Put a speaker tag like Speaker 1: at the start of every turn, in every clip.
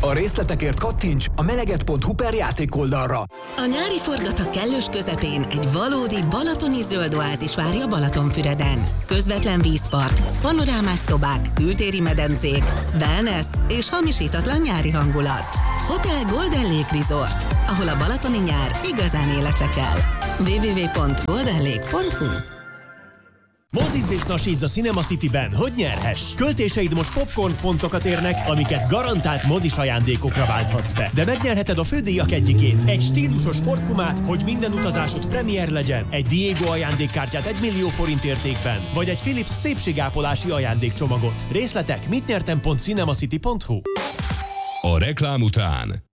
Speaker 1: A részletekért kattints a meleget.hu per játékoldalra.
Speaker 2: A nyári forgatag kellős közepén egy valódi balatoni zöld oázis várja Balatonfüreden. Közvetlen vízpart, panorámás szobák, kültéri medencék, wellness és hamisítatlan nyári hangulat. Hotel Golden Lake Resort, ahol a balatoni nyár igazán életre kell. www.goldenlake.hu.
Speaker 3: Mozizz és nasízz a Cinema Cityben, hogy nyerhess! Költéseid most popcorn pontokat érnek, amiket garantált mozis ajándékokra válthatsz be. De megnyerheted a fődíjak egyikét. Egy stílusos Ford Pumát, hogy minden utazásod premier legyen. Egy Diego ajándékkártyát 1 millió forint értékben. Vagy egy Philips szépségápolási ajándékcsomagot. Részletek mitnyertem.cinemacity.hu.
Speaker 4: A reklám után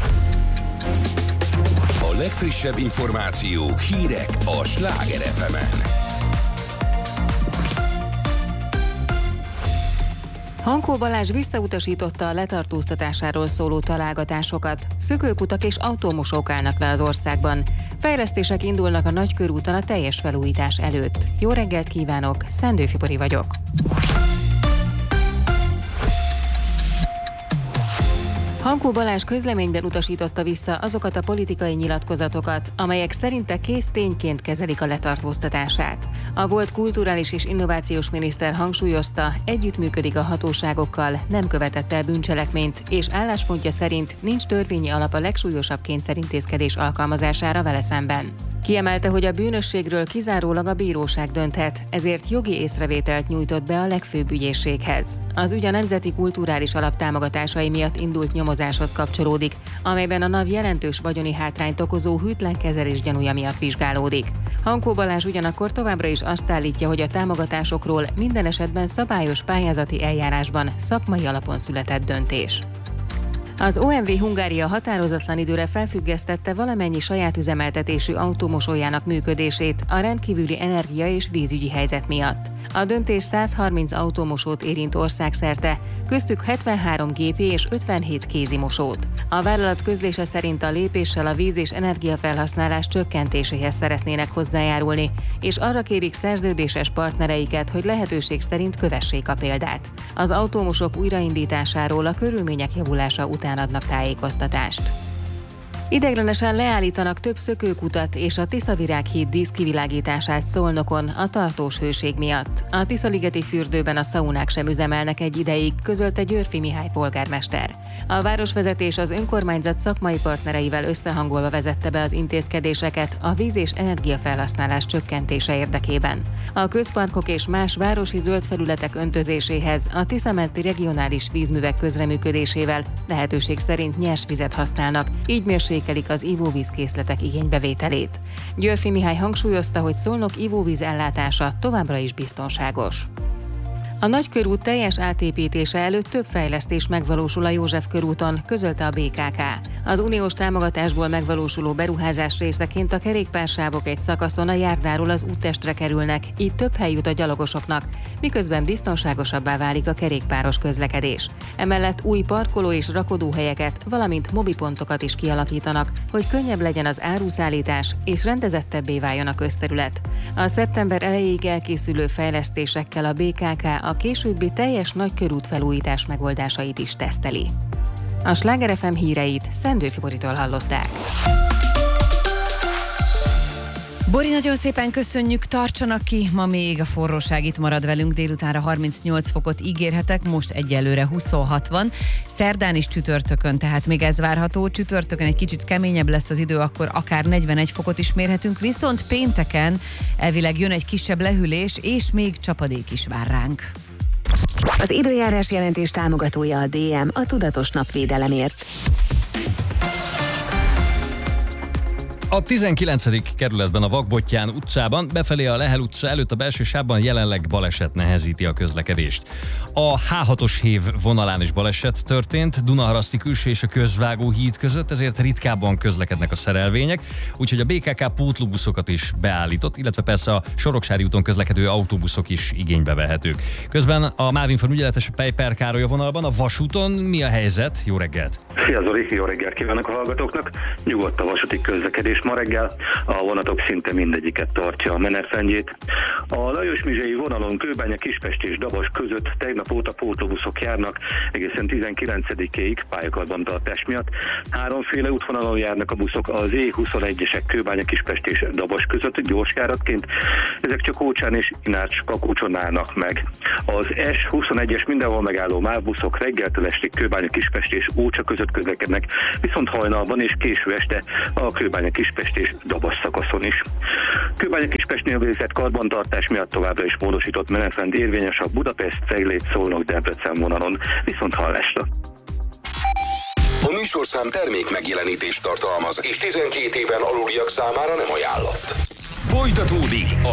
Speaker 4: a legfrissebb információk, hírek a Sláger FM-en.
Speaker 5: Hankó Balázs visszautasította a letartóztatásáról szóló találgatásokat. Szökőkutak és autómosók állnak le az országban. Fejlesztések indulnak a Nagykörúton a teljes felújítás előtt. Jó reggelt kívánok, Szendőfi Bori vagyok. Hankó Balázs közleményben utasította vissza azokat a politikai nyilatkozatokat, amelyek szerinte kész tényként kezelik a letartóztatását. A volt kulturális és innovációs miniszter hangsúlyozta, együttműködik a hatóságokkal, nem követett el bűncselekményt, és álláspontja szerint nincs törvényi alap a legsúlyosabb kényszerintézkedés alkalmazására vele szemben. Kiemelte, hogy a bűnösségről kizárólag a bíróság dönthet, ezért jogi észrevételt nyújtott be a legfőbb ügyészséghez. Az ügy a Nemzeti Kulturális Alap támogatásai miatt indult nyomozáshoz kapcsolódik, amelyben a NAV jelentős vagyoni hátrányt okozó hűtlen kezelés gyanúja miatt vizsgálódik. Hankó Balázs ugyanakkor továbbra is azt állítja, hogy a támogatásokról minden esetben szabályos pályázati eljárásban szakmai alapon született döntés. Az OMV Hungária határozatlan időre felfüggesztette valamennyi saját üzemeltetésű autómosójának működését a rendkívüli energia- és vízügyi helyzet miatt. A döntés 130 autómosót érint országszerte, köztük 73 gépi és 57 kézimosót. A vállalat közlése szerint a lépéssel a víz- és energiafelhasználás csökkentéséhez szeretnének hozzájárulni, és arra kérik szerződéses partnereiket, hogy lehetőség szerint kövessék a példát. Az autómosok újraindításáról a körülmények javulása után adnak tájékoztatást. Ideiglenesen leállítanak több szökőkutat és a Tiszavirág-híd díszkivilágítását Szolnokon a tartós hőség miatt. A Tiszaligeti fürdőben a szaunák sem üzemelnek egy ideig, közölte Györffy Mihály polgármester. A városvezetés az önkormányzat szakmai partnereivel összehangolva vezette be az intézkedéseket a víz- és energiafelhasználás csökkentése érdekében. A közparkok és más városi zöld felületek öntözéséhez a Tiszamenti regionális vízművek közreműködésével lehetőség szerint nyers vizet használnak, így mérsékelik az ivóvízkészletek igénybevételét. Györffy Mihály hangsúlyozta, hogy Szolnok ivóvíz ellátása továbbra is biztonságos. A Nagykörút teljes átépítése előtt több fejlesztés megvalósul a József körúton, közölte a BKK. Az uniós támogatásból megvalósuló beruházás részeként a kerékpársávok egy szakaszon a járdáról az úttestre kerülnek, így több hely jut a gyalogosoknak, miközben biztonságosabbá válik a kerékpáros közlekedés. Emellett új parkoló- és rakodóhelyeket, valamint mobipontokat is kialakítanak, hogy könnyebb legyen az áruszállítás és rendezettebbé váljon a közterület. A szeptember elejéig elkészülő fejlesztésekkel a BKK a későbbi teljes nagykörút felújítás megoldásait is teszteli. A Sláger FM híreit Szendőfi Boritól hallották.
Speaker 6: Bori, nagyon szépen köszönjük, tartsanak ki, ma még a forróság itt marad velünk, délutánra 38 fokot ígérhetek, most egyelőre 26 van, szerdán is csütörtökön, tehát még ez várható, csütörtökön egy kicsit keményebb lesz az idő, akkor akár 41 fokot is mérhetünk, viszont pénteken elvileg jön egy kisebb lehűlés, és még csapadék is vár ránk.
Speaker 2: Az időjárás jelentés támogatója a DM, a tudatos napvédelemért.
Speaker 7: A 19. kerületben a Vakbottyán utcában befelé a Lehel utca előtt a belső sávban jelenleg baleset nehezíti a közlekedést. A H6-os hév vonalán is baleset történt, Dunaharaszti külső és a Közvágó híd között, ezért ritkábban közlekednek a szerelvények, úgyhogy a BKK pótlóbuszokat is beállított, illetve persze a Soroksári úton közlekedő autóbuszok is igénybe vehetők. Közben a Mávinform ügyeletes Pejper Károly a vonalban, a vasúton mi a helyzet? Jó reggelt!
Speaker 8: Szia Zoli, jó reggelt kívánok a hallgatóknak! Nyugodt a vasúti közlekedés, ma reggel, a vonatok szinte mindegyiket tartja a menetrendjét. A Lajos-Mizsei vonalon Kőbánya-Kispest és Dabas között tegnap óta pótlóbuszok járnak egészen 19-ig pályakarbantartás miatt. Háromféle útvonalon járnak a buszok, az E21-esek Kőbánya-Kispest és Dabas között gyorsjáratként, ezek csak Ócsán és Inács-Kakócson állnak meg. Az S21-es mindenhol megálló MÁV buszok reggeltől estig Kőbánya-Kispest és Ócsa között közlekednek, viszont hajnalban és késő este a Kőbánya-Kispest és Dabas szakaszon is. Kőbánya-Kispestnél végzett karbantartás miatt továbbra is módosított menetrend érvényes a Budapest, Ceglét, Szolnok, Debrecen vonalon, viszont hallásra.
Speaker 4: A műsorszám termék megjelenítést tartalmaz, és 12 éven aluliak számára nem ajánlott. Folytatódik